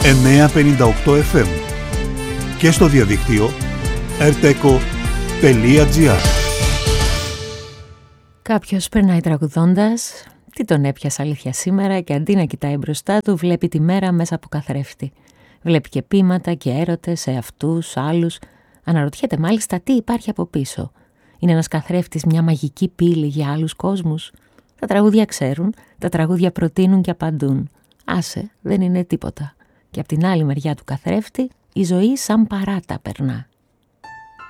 958 FM και στο διαδίκτυο rteco.gr. Κάποιος περνάει τραγουδώντας, τι τον έπιασε αλήθεια σήμερα, και αντί να κοιτάει μπροστά του βλέπει τη μέρα μέσα από καθρέφτη. Βλέπει και ποίηματα και έρωτες σε αυτούς, άλλους. Αναρωτιέται μάλιστα τι υπάρχει από πίσω. Είναι ένας καθρέφτης μια μαγική πύλη για άλλους κόσμους? Τα τραγούδια ξέρουν, τα τραγούδια προτείνουν και απαντούν. Άσε, δεν είναι τίποτα. Και από την άλλη μεριά του καθρέφτη η ζωή σαν παράτα περνά.